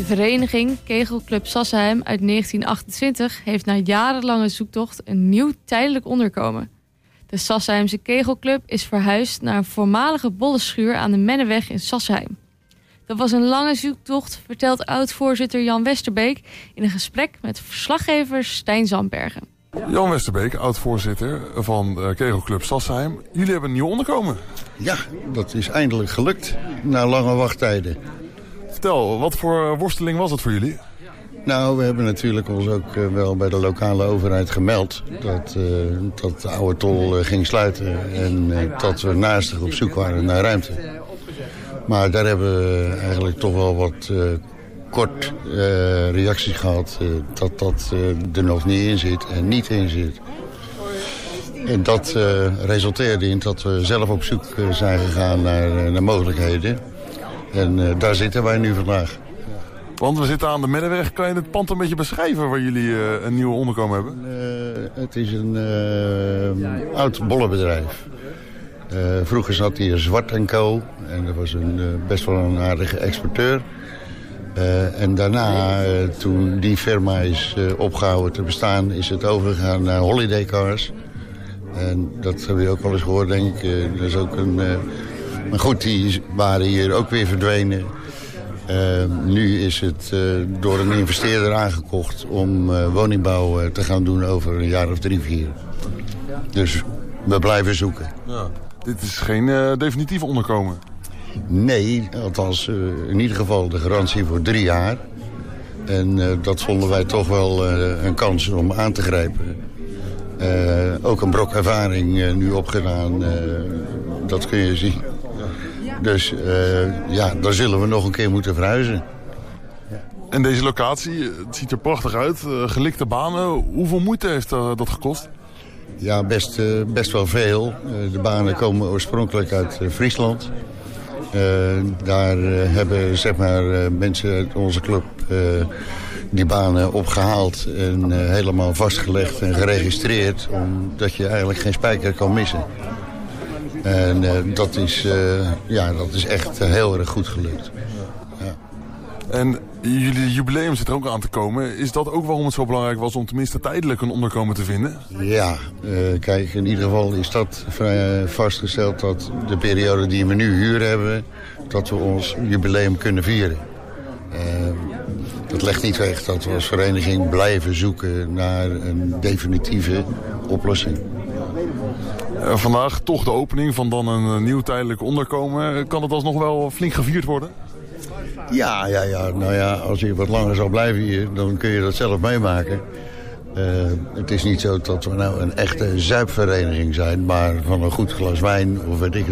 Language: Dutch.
De vereniging Kegelclub Sassheim uit 1928 heeft na jarenlange zoektocht een nieuw tijdelijk onderkomen. De Sassheimse Kegelclub is verhuisd naar een voormalige bollenschuur aan de Menneweg in Sassheim. Dat was een lange zoektocht, vertelt oud-voorzitter Jan Westerbeek in een gesprek met verslaggever Stijn Zandbergen. Jan Westerbeek, oud-voorzitter van Kegelclub Sassheim. Jullie hebben een nieuw onderkomen. Ja, dat is eindelijk gelukt na lange wachttijden. Vertel, wat voor worsteling was het voor jullie? Nou, we hebben natuurlijk ons ook wel bij de lokale overheid gemeld dat de oude tol ging sluiten en dat we naastig op zoek waren naar ruimte. Maar daar hebben we eigenlijk toch wel wat kort reacties gehad dat er nog niet in zit en niet in zit. En dat resulteerde in dat we zelf op zoek zijn gegaan naar mogelijkheden. En daar zitten wij nu vandaag. Want we zitten aan de Middenweg. Kan je het pand een beetje beschrijven waar jullie een nieuw onderkomen hebben? Het is een oud bollenbedrijf. Vroeger zat hier Zwart & Co. En dat was best wel een aardige exporteur. En daarna, toen die firma is opgehouden te bestaan, is het overgegaan naar Holiday Cars. En dat heb je ook wel eens gehoord, denk ik. Dat is ook maar goed, die waren hier ook weer verdwenen. Nu is het door een investeerder aangekocht om woningbouw te gaan doen over een jaar of 3, 4. Dus we blijven zoeken. Ja. Dit is geen definitief onderkomen? Nee, althans in ieder geval de garantie voor 3 jaar. En dat vonden wij toch wel een kans om aan te grijpen. Ook een brok ervaring nu opgedaan, dat kun je zien. Dus dan zullen we nog een keer moeten verhuizen. En deze locatie, het ziet er prachtig uit. Gelikte banen. Hoeveel moeite heeft dat gekost? Ja, best wel veel. De banen komen oorspronkelijk uit Friesland. Daar hebben zeg maar, mensen uit onze club die banen opgehaald en helemaal vastgelegd en geregistreerd. Omdat je eigenlijk geen spijker kan missen. En dat is echt heel erg goed gelukt. Ja. En jullie jubileum zit er ook aan te komen. Is dat ook waarom het zo belangrijk was om tenminste tijdelijk een onderkomen te vinden? Ja, kijk, in ieder geval is dat vastgesteld dat de periode die we nu huur hebben, dat we ons jubileum kunnen vieren. Dat legt niet weg dat we als vereniging blijven zoeken naar een definitieve oplossing. Vandaag toch de opening van dan een nieuw tijdelijk onderkomen. Kan het alsnog wel flink gevierd worden? Ja. Nou ja, als je wat langer zal blijven hier, dan kun je dat zelf meemaken. Het is niet zo dat we nou een echte zuipvereniging zijn, maar van een goed glas wijn of weet ik het.